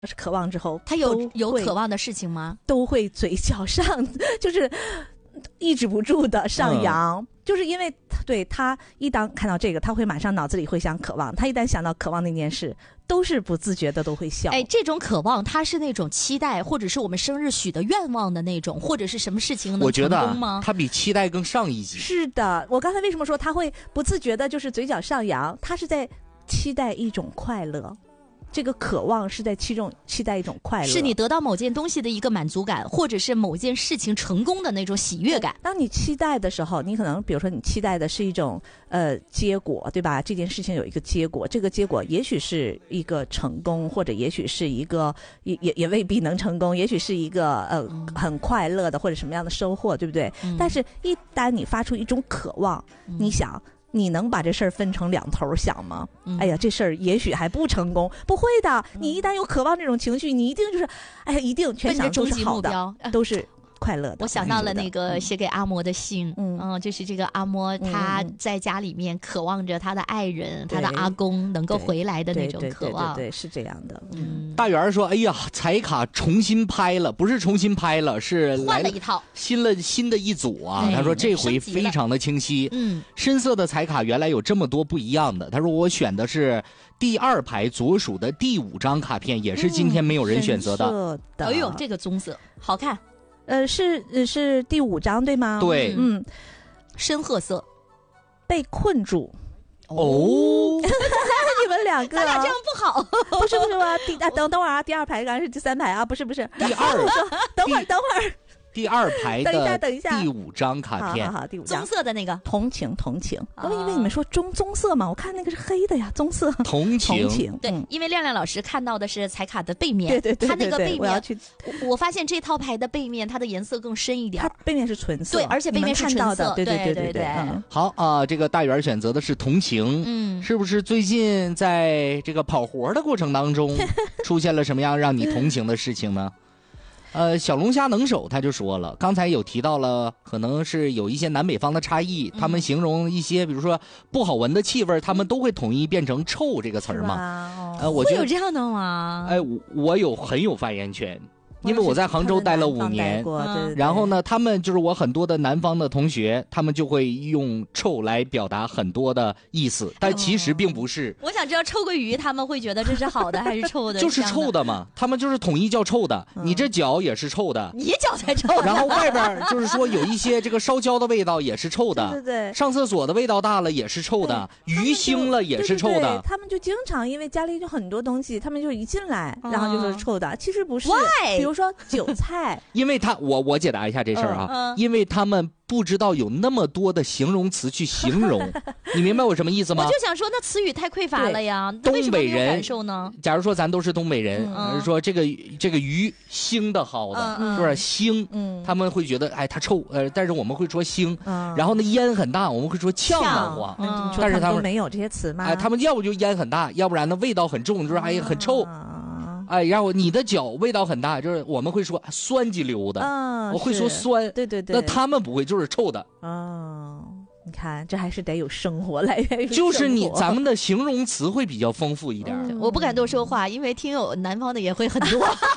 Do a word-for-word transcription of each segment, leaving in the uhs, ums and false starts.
是渴望之后， 他有有渴望的事情吗？ 都会嘴角上就是抑制不住的上扬，嗯、就是因为对他一当看到这个，他会马上脑子里会想渴望，他一旦想到渴望那件事，都是不自觉的都会笑。 哎，这种渴望，它是那种期待，或者是我们生日许的愿望的那种，或者是什么事情能成功吗？ 我觉得它比期待更上一级。 是的，我刚才为什么说他会不自觉的，就是嘴角上扬，他是在期待一种快乐。这个渴望是在期中期待一种快乐， 是你得到某件东西的一个满足感，或者是某件事情成功的那种喜悦感。 当你期待的时候，你可能比如说你期待的是一种呃结果，对吧？这件事情有一个结果，这个结果也许是一个成功，或者也许是一个也也也未必能成功，也许是一个呃、嗯、很快乐的或者什么样的收获，对不对？嗯、但是一旦你发出一种渴望，嗯、你想。你能把这事儿分成两头想吗？嗯、哎呀，这事儿也许还不成功，不会的。你一旦有渴望这种情绪，你一定就是，哎呀，一定全想都是好的，都是快乐的。 我想到了那个写给阿嬷的信，嗯，嗯就是这个阿嬷她在家里面渴望着她的爱人、她的阿公能够回来的那种渴望， 对，对，是这样的。嗯， 大元说：“哎呀，彩卡重新拍了，不是重新拍了，是换了一套， 新了新的一组啊。”他说这回非常的清晰，嗯，深色的彩卡原来有这么多不一样的。他说我选的是第二排左数的第五张卡片，也是今天没有人选择的。 嗯、的哎呦，这个棕色好看。 呃，是是第五章对吗？ 对， 嗯， 深褐色， 被困住。 哦， 你们两个， 咱俩这样不好。 不是不是吧？第啊，等等会儿啊，第二排刚才是第三排啊，不是不是。 第二， 等会儿等会儿。 第二排的等一下等一下第五张卡片， 好好好，第五张棕色的那个同情同情。我、啊、因为你们说棕棕色嘛，我看那个是黑的呀，棕色同情。 同情对、嗯，因为亮亮老师看到的是彩卡的背面， 对对 对, 对, 对, 对， 它那个背面， 我要去我。我发现这套牌的背面，它的颜色更深一点， 它背面是纯色， 对，而且背面是纯色， 对对对对对 对, 对、嗯。 好啊、呃，这个大元选择的是同情，嗯，是不是最近在这个跑活的过程当中出现了什么样让你同情的事情呢？呃，小龙虾能手他就说了，刚才有提到了，可能是有一些南北方的差异，嗯、他们形容一些，比如说不好闻的气味，他们都会统一变成臭这个词儿嘛。 哦、呃，我觉得会有这样的吗？ 哎，我我有很有发言权。因为我在杭州待了五年， 嗯、 然后呢，他们就是我很多的南方的同学，他们就会用臭来表达很多的意思，但其实并不是。 我想知道臭个鱼，他们会觉得这是好的还是臭的？ 就是臭的嘛，他们就是统一叫臭的。嗯、你这脚也是臭的， 你脚才臭的。 然后外边就是说有一些这个烧焦的味道也是臭的， 对对对。 上厕所的味道大了也是臭的，鱼腥了也是臭的。 对对对，他们就经常因为家里有很多东西，他们就一进来，嗯、然后就说臭的，其实不是。 Why？ 比如说韭菜。 因为他我我解答一下这事儿啊、嗯嗯，因为他们不知道有那么多的形容词去形容，你明白我什么意思吗？ 我就想说，那词语太匮乏了呀。 东北人感受呢？ 假如说咱都是东北人，嗯、说这个这个鱼腥的好的，嗯、是不是腥？嗯，他们会觉得哎它臭，呃，但是我们会说腥。嗯，然后呢烟很大，我们会说呛得慌。 嗯， 但是他们没有这些词吗？ 哎，他们要不就烟很大，要不然呢味道很重，就是哎呀很臭。嗯哎，然后你的脚味道很大，就是我们会说酸鸡溜的， 嗯， 我会说酸， 对对对， 那他们不会，就是臭的。 哦，你看，这还是得有生活来源于生活， 就是你咱们的形容词会比较丰富一点。 嗯、我不敢多说话，因为听友南方的也会很多。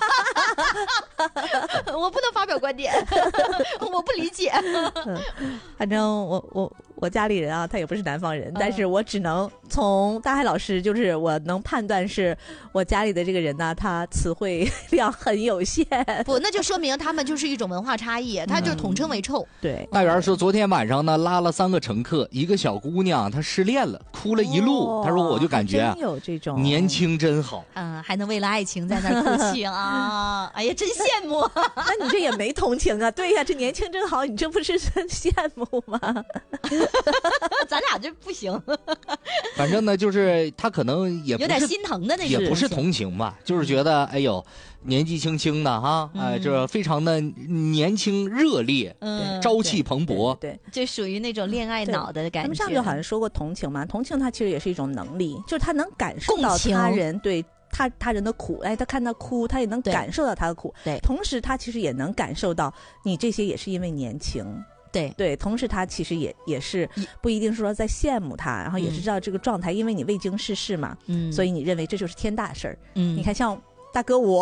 我不能发表观点，我不理解。 嗯、反正我我我家里人啊，他也不是南方人，嗯、但是我只能从大海老师，就是我能判断是我家里的这个人呢，他词汇量很有限。 不，那就说明他们就是一种文化差异，他就统称为臭。 嗯、对， 大元说昨天晚上呢拉了三个乘客，一个小姑娘她失恋了，哭了一路。哦、她说我就感觉真有这种年轻真好， 嗯，还能为了爱情在那儿哭泣啊！哎呀，真羡慕。 那你这也没同情啊？对呀，这年轻真好，你这不是羡慕吗？ 咱俩这不行。 反正呢，就是他可能也不是有点心疼的那种，也不是同情吧，就是觉得哎呦，年纪轻轻的哈，哎、呃，这非常的年轻热烈，嗯，朝气蓬勃， 对，对就属于那种恋爱脑的感觉。 他们上就好像说过同情嘛，同情它其实也是一种能力，就是他能感受到他人对。他他人的苦，哎，他看他哭，他也能感受到他的苦， 对， 同时他其实也能感受到你这些也是因为年轻， 对对，同时他其实也也是不一定是说在羡慕他，然后也是知道这个状态，嗯、因为你未经世事嘛，嗯，所以你认为这就是天大事儿，嗯，你看像大哥我